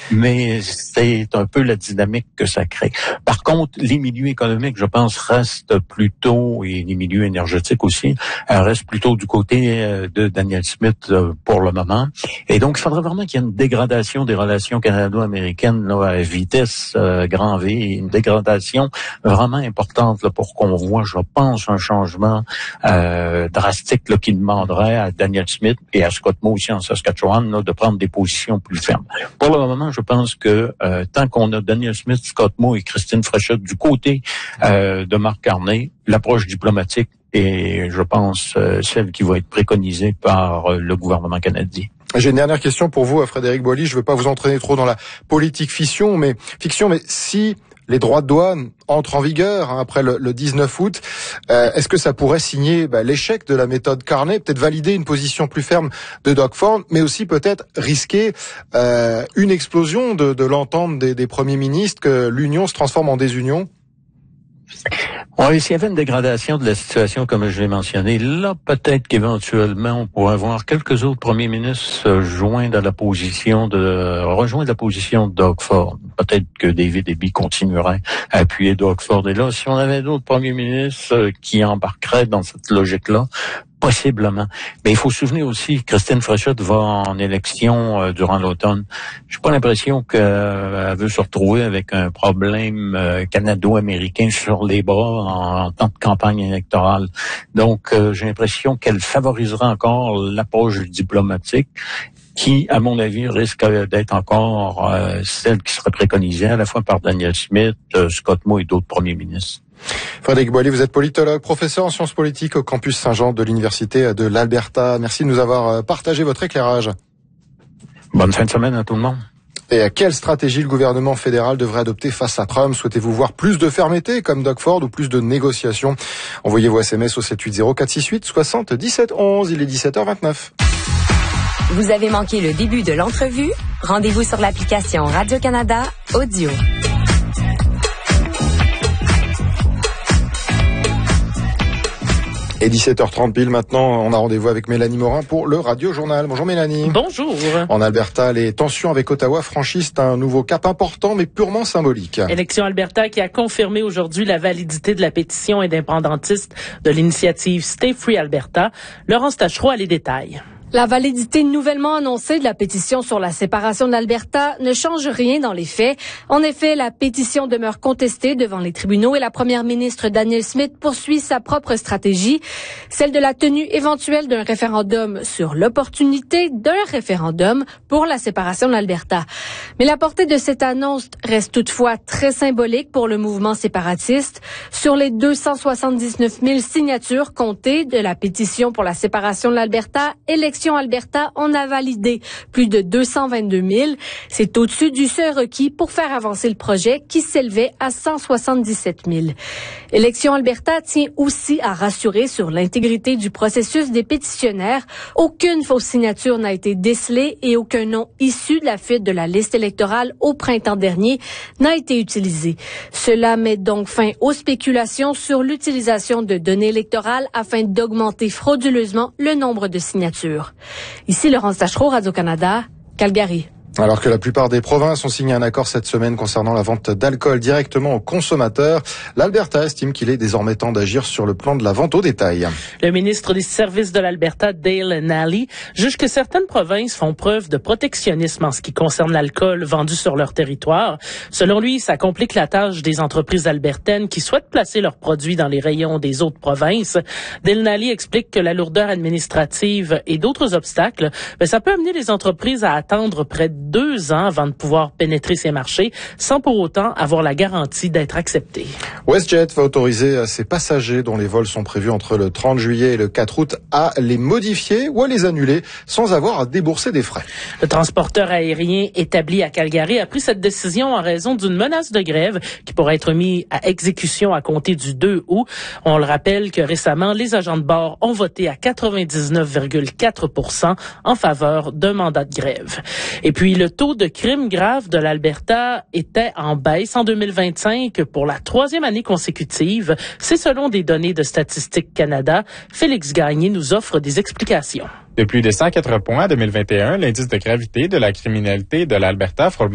mais c'est un peu la dynamique que ça crée. Par contre, les milieux économiques, je pense, restent plutôt, et les milieux énergétiques aussi, restent plutôt du côté de Danielle Smith pour le moment. Et donc, il faudrait vraiment qu'il y ait une dégradation des relations canado-américaines là, à vitesse grand V, une dégradation vraiment importante là, pour qu'on voit, je pense, un changement drastique là, qui demanderait à Danielle Smith et à Scott Moe aussi en Saskatchewan là, de prendre des positions plus fermes. Pour le moment, je pense que tant qu'on a Danielle Smith, Scott Moe et Christine Fréchette du côté de Marc Carney, l'approche diplomatique est, je pense, celle qui va être préconisée par le gouvernement canadien. J'ai une dernière question pour vous, Frédéric Boily. Je ne veux pas vous entraîner trop dans la politique fiction, mais si les droits de douane entrent en vigueur après le 19 août, est-ce que ça pourrait signer l'échec de la méthode Carney, peut-être valider une position plus ferme de Doug Ford, mais aussi peut-être risquer une explosion de l'entente des premiers ministres, que l'union se transforme en désunion? Oui, s'il y avait une dégradation de la situation, comme je l'ai mentionné, là, peut-être qu'éventuellement, on pourrait voir quelques autres premiers ministres rejoindre la position de Doug Ford. Peut-être que David Eby continuerait à appuyer Doug Ford. Et là, si on avait d'autres premiers ministres qui embarqueraient dans cette logique-là, possiblement. Mais il faut se souvenir aussi que Christine Fréchette va en élection durant l'automne. J'ai pas l'impression qu'elle veut se retrouver avec un problème canado-américain sur les bras en temps de campagne électorale. Donc, j'ai l'impression qu'elle favorisera encore l'approche diplomatique qui, à mon avis, risque d'être encore celle qui serait préconisée à la fois par Danielle Smith, Scott Moe et d'autres premiers ministres. Frédéric Boily, vous êtes politologue, professeur en sciences politiques au campus Saint-Jean de l'Université de l'Alberta. Merci de nous avoir partagé votre éclairage. Bonne fin de semaine à tout le monde. Et quelle stratégie le gouvernement fédéral devrait adopter face à Trump? Souhaitez-vous voir plus de fermeté comme Doug Ford ou plus de négociations? Envoyez vos SMS au 780 468 60 17 11. Il est 17h29. Vous avez manqué le début de l'entrevue? Rendez-vous sur l'application Radio-Canada Audio. Et 17h30 pile maintenant, on a rendez-vous avec Mélanie Morin pour le Radio Journal. Bonjour Mélanie. Bonjour. En Alberta, les tensions avec Ottawa franchissent un nouveau cap important mais purement symbolique. Élection Alberta qui a confirmé aujourd'hui la validité de la pétition indépendantiste de l'initiative Stay Free Alberta. Laurence Tachereau a les détails. La validité nouvellement annoncée de la pétition sur la séparation de l'Alberta ne change rien dans les faits. En effet, la pétition demeure contestée devant les tribunaux et la première ministre Danielle Smith poursuit sa propre stratégie, celle de la tenue éventuelle d'un référendum sur l'opportunité d'un référendum pour la séparation de l'Alberta. Mais la portée de cette annonce reste toutefois très symbolique pour le mouvement séparatiste. Sur les 279 000 signatures comptées de la pétition pour la séparation de l'Alberta, Élection Alberta en a validé plus de 222 000. C'est au-dessus du seuil requis pour faire avancer le projet qui s'élevait à 177 000. Élection Alberta tient aussi à rassurer sur l'intégrité du processus des pétitionnaires. Aucune fausse signature n'a été décelée et aucun nom issu de la fuite de la liste électorale au printemps dernier n'a été utilisé. Cela met donc fin aux spéculations sur l'utilisation de données électorales afin d'augmenter frauduleusement le nombre de signatures. Ici Laurence Tachereau, Radio-Canada, Calgary. Alors que la plupart des provinces ont signé un accord cette semaine concernant la vente d'alcool directement aux consommateurs, l'Alberta estime qu'il est désormais temps d'agir sur le plan de la vente au détail. Le ministre des Services de l'Alberta, Dale Nally, juge que certaines provinces font preuve de protectionnisme en ce qui concerne l'alcool vendu sur leur territoire. Selon lui, ça complique la tâche des entreprises albertaines qui souhaitent placer leurs produits dans les rayons des autres provinces. Dale Nally explique que la lourdeur administrative et d'autres obstacles, ça peut amener les entreprises à attendre près de 2 ans avant de pouvoir pénétrer ces marchés sans pour autant avoir la garantie d'être accepté. WestJet va autoriser ses passagers dont les vols sont prévus entre le 30 juillet et le 4 août à les modifier ou à les annuler sans avoir à débourser des frais. Le transporteur aérien établi à Calgary a pris cette décision en raison d'une menace de grève qui pourrait être mise à exécution à compter du 2 août. On le rappelle que récemment, les agents de bord ont voté à 99,4% en faveur d'un mandat de grève. Et puis, le taux de crimes graves de l'Alberta était en baisse en 2025 pour la 3e année consécutive. C'est selon des données de Statistique Canada. Félix Gagné nous offre des explications. De plus de 104 points en 2021, l'indice de gravité de la criminalité de l'Alberta frôle